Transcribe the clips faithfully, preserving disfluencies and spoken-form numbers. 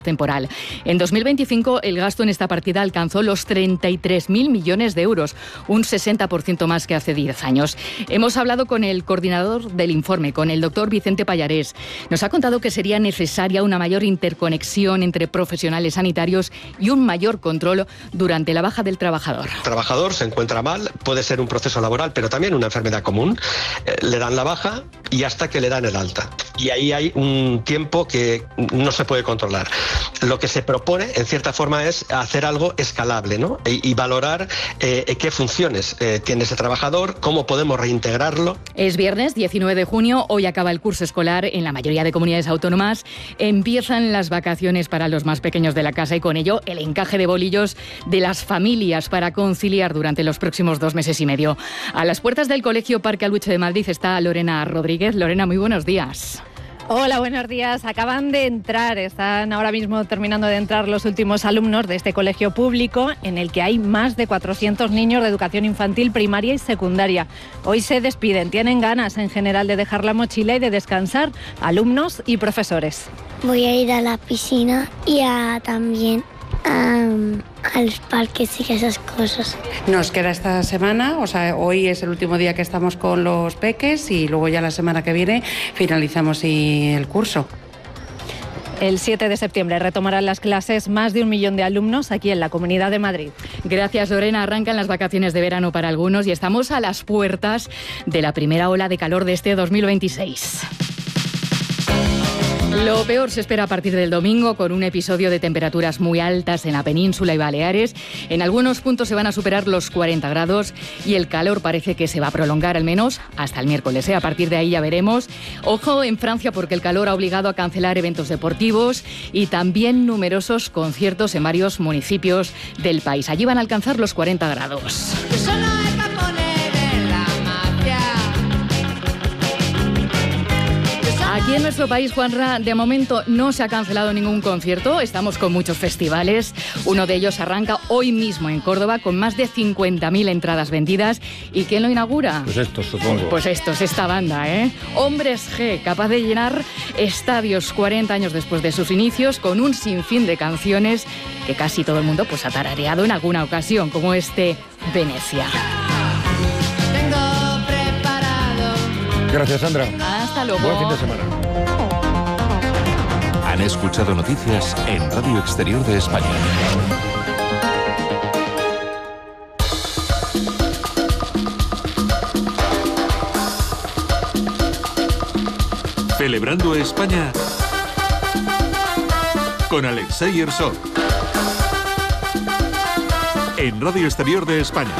temporal. En dos mil veinticinco el gasto en esta partida alcanzó los treinta y tres mil millones de euros, un sesenta por ciento más que hace diez años. Hemos hablado con el coordinador del informe, con el doctor Vicente Pallarés. Nos ha contado que sería necesaria una mayor interconexión entre profesionales sanitarios y un mayor control durante la baja del trabajador. El trabajador se encuentra mal, puede ser un proceso laboral, pero también una enfermedad común. Eh, le dan la baja y hasta que le dan el alta. Y ahí hay un tiempo que no se puede controlar. Lo que se propone, en cierta forma, es hacer algo escalable, ¿no? Y, y valorar eh, qué funciones eh, tiene ese trabajador, cómo podemos reintegrarlo. Es viernes diecinueve de junio, hoy acaba el curso escolar en la mayoría de comunidades autónomas. Empiezan las vacaciones para los más pequeños de la casa y con ello el encaje de bolillos de las familias para conciliar durante los próximos dos meses y medio. A las puertas del Colegio Parque Aluche de Madrid está Lorena Rodríguez. Lorena, muy buenos días. Hola, buenos días. Acaban de entrar, están ahora mismo terminando de entrar los últimos alumnos de este colegio público en el que hay más de cuatrocientos niños de educación infantil, primaria y secundaria. Hoy se despiden, tienen ganas en general de dejar la mochila y de descansar, alumnos y profesores. Voy a ir a la piscina y a, también Um, a los parques y esas cosas. Nos queda esta semana, o sea, hoy es el último día que estamos con los peques y luego ya la semana que viene finalizamos el curso. El siete de septiembre retomarán las clases más de un millón de alumnos aquí en la Comunidad de Madrid. Gracias, Lorena. Arrancan las vacaciones de verano para algunos y estamos a las puertas de la primera ola de calor de este dos mil veintiséis. Lo peor se espera a partir del domingo, con un episodio de temperaturas muy altas en la península y Baleares. En algunos puntos se van a superar los cuarenta grados y el calor parece que se va a prolongar al menos hasta el miércoles, ¿eh? A partir de ahí ya veremos. Ojo en Francia, porque el calor ha obligado a cancelar eventos deportivos y también numerosos conciertos en varios municipios del país. Allí van a alcanzar los cuarenta grados. Aquí en nuestro país, Juanra, de momento no se ha cancelado ningún concierto. Estamos con muchos festivales. Uno de ellos arranca hoy mismo en Córdoba con más de cincuenta mil entradas vendidas. ¿Y quién lo inaugura? Pues estos, supongo. Pues estos, esta banda, ¿eh? Hombres G, capaz de llenar estadios cuarenta años después de sus inicios con un sinfín de canciones que casi todo el mundo pues, ha tarareado en alguna ocasión, como este Venecia. Gracias, Sandra. Hasta luego. Buen fin de semana. Han escuchado noticias en Radio Exterior de España. Celebrando España con Alexei Herzog en Radio Exterior de España.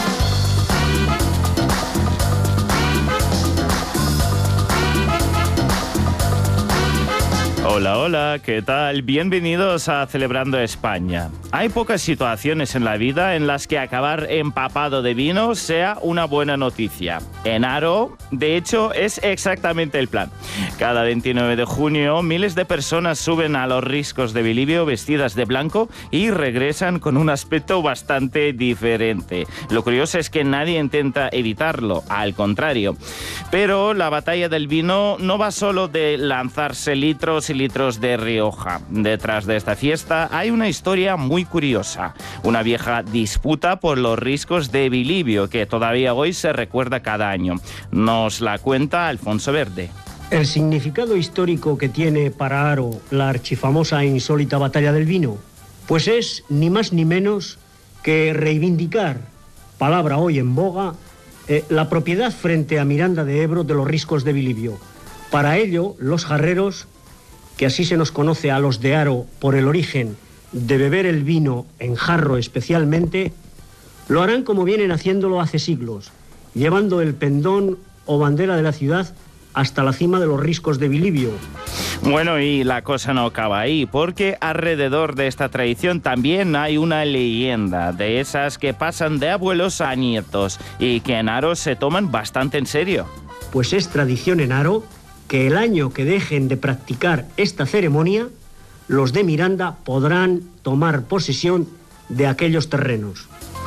Hola, hola, ¿qué tal? Bienvenidos a Celebrando España. Hay pocas situaciones en la vida en las que acabar empapado de vino sea una buena noticia. En Haro, de hecho, es exactamente el plan. Cada veintinueve de junio, miles de personas suben a los riscos de Bilibio vestidas de blanco y regresan con un aspecto bastante diferente. Lo curioso es que nadie intenta evitarlo, al contrario. Pero la batalla del vino no va solo de lanzarse litros y litros de Rioja. Detrás de esta fiesta hay una historia muy curiosa, una vieja disputa por los riscos de Bilibio que todavía hoy se recuerda cada año. Nos la cuenta Alfonso Verde. El significado histórico que tiene para Haro la archifamosa e insólita batalla del vino, pues es ni más ni menos que reivindicar, palabra hoy en boga, eh, la propiedad frente a Miranda de Ebro de los riscos de Bilibio. Para ello, los jarreros, que así se nos conoce a los de Haro por el origen de beber el vino en jarro especialmente, lo harán como vienen haciéndolo hace siglos, llevando el pendón o bandera de la ciudad hasta la cima de los riscos de Bilibio. Bueno, y la cosa no acaba ahí, porque alrededor de esta tradición también hay una leyenda, de esas que pasan de abuelos a nietos y que en Haro se toman bastante en serio. Pues es tradición en Haro que el año que dejen de practicar esta ceremonia, los de Miranda podrán tomar posesión de aquellos terrenos.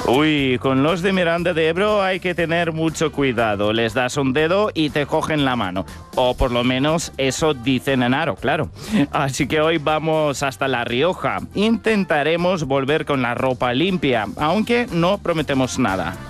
Uy, con los de Miranda de Ebro hay que tener mucho cuidado. Les das un dedo y te cogen la mano. O por lo menos eso dicen en Haro, claro. Así que hoy vamos hasta La Rioja. Intentaremos volver con la ropa limpia, aunque no prometemos nada.